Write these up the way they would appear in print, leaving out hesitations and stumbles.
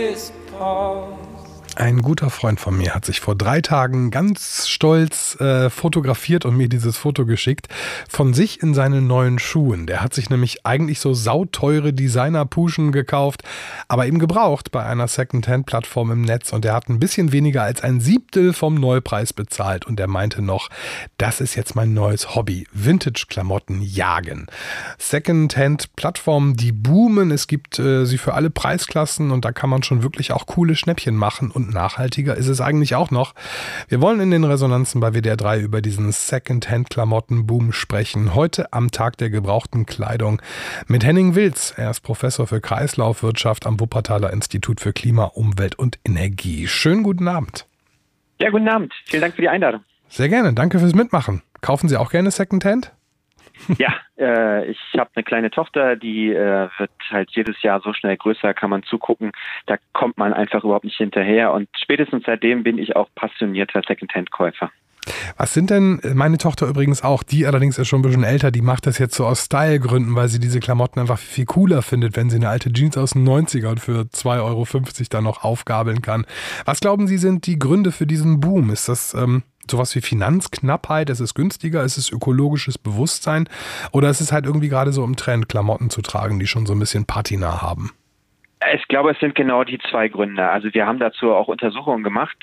this pause. Ein guter Freund von mir hat sich vor 3 Tagen ganz stolz fotografiert und mir dieses Foto geschickt von sich in seinen neuen Schuhen. Der hat sich nämlich eigentlich so sauteure Designer-Puschen gekauft, aber eben gebraucht bei einer Secondhand-Plattform im Netz, und der hat ein bisschen weniger als 1/7 vom Neupreis bezahlt, und er meinte noch, das ist jetzt mein neues Hobby, Vintage-Klamotten jagen. Secondhand-Plattformen, die boomen, es gibt sie für alle Preisklassen, und da kann man schon wirklich auch coole Schnäppchen machen, und nachhaltiger ist es eigentlich auch noch. Wir wollen in den Resonanzen bei WDR 3 über diesen Secondhand-Klamotten-Boom sprechen. Heute am Tag der gebrauchten Kleidung mit Henning Wilz. Er ist Professor für Kreislaufwirtschaft am Wuppertaler Institut für Klima, Umwelt und Energie. Schönen guten Abend. Ja, guten Abend. Vielen Dank für die Einladung. Sehr gerne. Danke fürs Mitmachen. Kaufen Sie auch gerne Secondhand? Ja, ich habe eine kleine Tochter, die wird halt jedes Jahr so schnell größer, kann man zugucken. Da kommt man einfach überhaupt nicht hinterher. Und spätestens seitdem bin ich auch passionierter Secondhand-Käufer. Was sind denn, meine Tochter übrigens auch, die allerdings ist schon ein bisschen älter, die macht das jetzt so aus Stylegründen, weil sie diese Klamotten einfach viel cooler findet, wenn sie eine alte Jeans aus den 90ern für 2,50 € dann noch aufgabeln kann. Was glauben Sie, sind die Gründe für diesen Boom? Ist das sowas wie Finanzknappheit? Ist es günstiger? Ist es ökologisches Bewusstsein? Oder ist es halt irgendwie gerade so im Trend, Klamotten zu tragen, die schon so ein bisschen patina haben? Ich glaube, es sind genau die 2 Gründe. Also wir haben dazu auch Untersuchungen gemacht.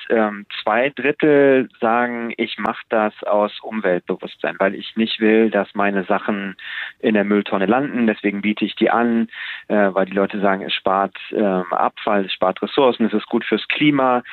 2/3 sagen, ich mache das aus Umweltbewusstsein, weil ich nicht will, dass meine Sachen in der Mülltonne landen. Deswegen biete ich die an, weil die Leute sagen, es spart Abfall, es spart Ressourcen, es ist gut fürs Klima.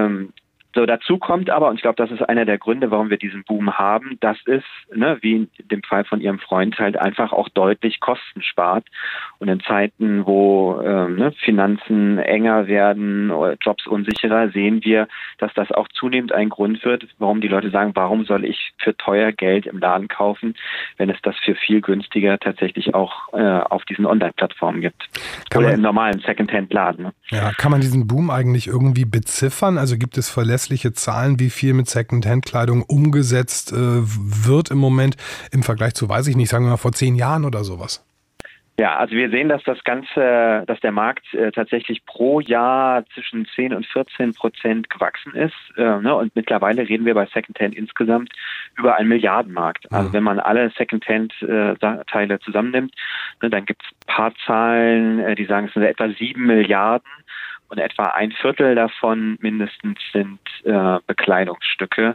So, dazu kommt aber, und ich glaube, das ist einer der Gründe, warum wir diesen Boom haben, dass es, wie in dem Fall von Ihrem Freund, halt einfach auch deutlich Kosten spart. Und in Zeiten, wo Finanzen enger werden oder Jobs unsicherer, sehen wir, dass das auch zunehmend ein Grund wird, warum die Leute sagen, warum soll ich für teuer Geld im Laden kaufen, wenn es das für viel günstiger tatsächlich auch auf diesen Online-Plattformen gibt. Oder im normalen Secondhand-Laden. Ne? Ja, kann man diesen Boom eigentlich irgendwie beziffern? Also gibt es verlässliche Zahlen, wie viel mit Secondhand-Kleidung umgesetzt wird im Moment im Vergleich zu, weiß ich nicht, sagen wir mal vor 10 Jahren oder sowas? Ja, also wir sehen, dass dass der Markt tatsächlich pro Jahr zwischen 10% und 14% gewachsen ist. Und mittlerweile reden wir bei Secondhand insgesamt über einen Milliardenmarkt. Also wenn man alle Secondhand-Teile zusammennimmt, dann gibt es ein paar Zahlen, die sagen, es sind etwa 7 Milliarden. Und etwa 1/4 davon mindestens sind Bekleidungsstücke.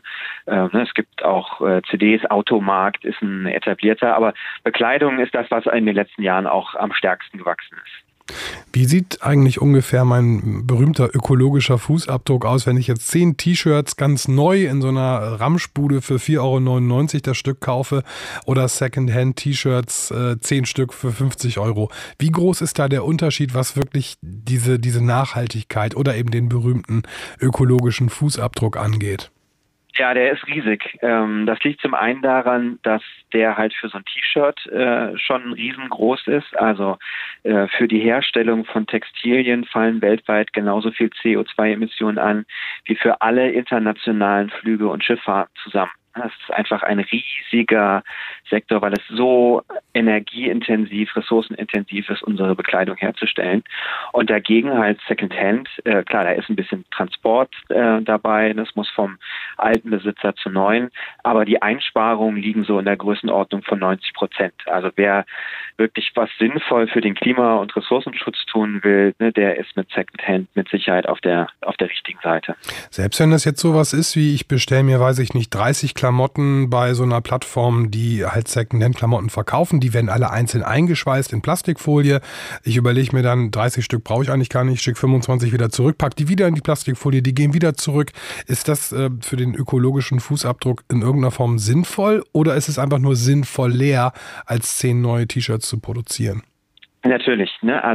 Es gibt auch CDs, Automarkt ist ein etablierter, aber Bekleidung ist das, was in den letzten Jahren auch am stärksten gewachsen ist. Wie sieht eigentlich ungefähr mein berühmter ökologischer Fußabdruck aus, wenn ich jetzt 10 T-Shirts ganz neu in so einer Ramschbude für 4,99 € das Stück kaufe oder Secondhand-T-Shirts 10 Stück für 50 €? Wie groß ist da der Unterschied, was wirklich diese Nachhaltigkeit oder eben den berühmten ökologischen Fußabdruck angeht? Ja, der ist riesig. Das liegt zum einen daran, dass der halt für so ein T-Shirt schon riesengroß ist. Also für die Herstellung von Textilien fallen weltweit genauso viel CO2-Emissionen an wie für alle internationalen Flüge und Schifffahrten zusammen. Das ist einfach ein riesiger Sektor, weil es so energieintensiv, ressourcenintensiv ist, unsere Bekleidung herzustellen. Und dagegen halt Secondhand, klar, da ist ein bisschen Transport dabei, das muss vom alten Besitzer zu neuen, aber die Einsparungen liegen so in der Größenordnung von 90%. Also wer wirklich was sinnvoll für den Klima- und Ressourcenschutz tun will, der ist mit Secondhand mit Sicherheit auf der richtigen Seite. Selbst wenn das jetzt sowas ist wie, ich bestelle mir, weiß ich nicht, 30 Klamotten bei so einer Plattform, die halt Secondhand-Klamotten verkaufen, die werden alle einzeln eingeschweißt in Plastikfolie. Ich überlege mir dann, 30 Stück brauche ich eigentlich gar nicht, schicke 25 wieder zurück, pack die wieder in die Plastikfolie, die gehen wieder zurück. Ist das für den ökologischen Fußabdruck in irgendeiner Form sinnvoll oder ist es einfach nur sinnvoll leer, als 10 neue T-Shirts zu produzieren? Natürlich,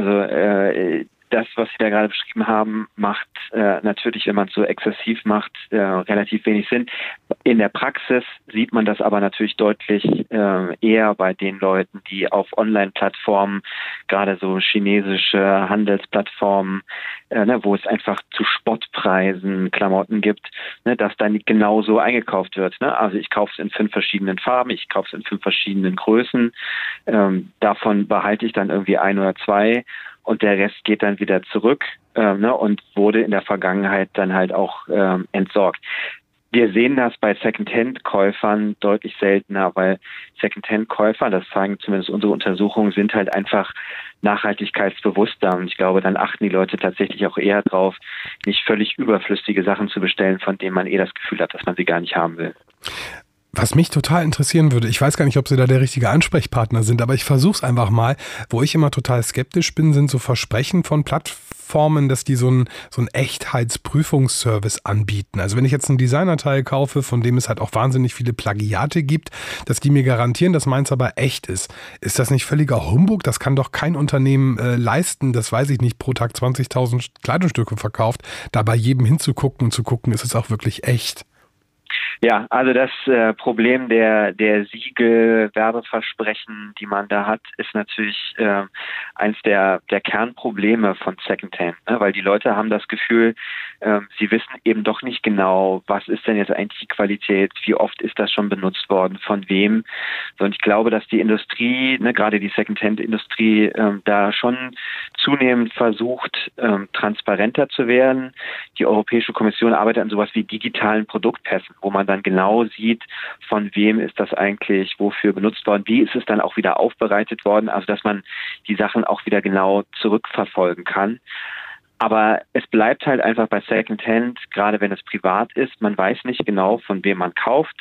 also das, was Sie da gerade beschrieben haben, macht natürlich, wenn man es so exzessiv macht, relativ wenig Sinn. In der Praxis sieht man das aber natürlich deutlich eher bei den Leuten, die auf Online-Plattformen, gerade so chinesische Handelsplattformen, wo es einfach zu Spottpreisen Klamotten gibt, dass dann genauso eingekauft wird. Also ich kaufe es in 5 verschiedenen Farben, ich kaufe es in 5 verschiedenen Größen. Davon behalte ich dann irgendwie 1 oder 2. und der Rest geht dann wieder zurück und wurde in der Vergangenheit dann halt auch entsorgt. Wir sehen das bei Secondhand-Käufern deutlich seltener, weil Secondhand-Käufer, das zeigen zumindest unsere Untersuchungen, sind halt einfach nachhaltigkeitsbewusster. Und ich glaube, dann achten die Leute tatsächlich auch eher drauf, nicht völlig überflüssige Sachen zu bestellen, von denen man das Gefühl hat, dass man sie gar nicht haben will. Was mich total interessieren würde, ich weiß gar nicht, ob Sie da der richtige Ansprechpartner sind, aber ich versuche es einfach mal. Wo ich immer total skeptisch bin, sind so Versprechen von Plattformen, dass die so einen Echtheitsprüfungsservice anbieten. Also wenn ich jetzt ein Designerteil kaufe, von dem es halt auch wahnsinnig viele Plagiate gibt, dass die mir garantieren, dass meins aber echt ist. Ist das nicht völliger Humbug? Das kann doch kein Unternehmen leisten, das weiß ich nicht, pro Tag 20.000 Kleidungsstücke verkauft, da bei jedem hinzugucken und zu gucken, ist es auch wirklich echt. Ja, also das Problem der Siegel-Werbeversprechen, die man da hat, ist natürlich eins der Kernprobleme von Secondhand, ne? Weil die Leute haben das Gefühl, sie wissen eben doch nicht genau, was ist denn jetzt eigentlich die Qualität, wie oft ist das schon benutzt worden, von wem. So, und ich glaube, dass die Industrie, gerade die Secondhand-Industrie, da schon zunehmend versucht, transparenter zu werden. Die Europäische Kommission arbeitet an sowas wie digitalen Produktpässen, wo man dann genau sieht, von wem ist das eigentlich, wofür benutzt worden, wie ist es dann auch wieder aufbereitet worden, also dass man die Sachen auch wieder genau zurückverfolgen kann. Aber es bleibt halt einfach bei Secondhand, gerade wenn es privat ist, man weiß nicht genau, von wem man kauft.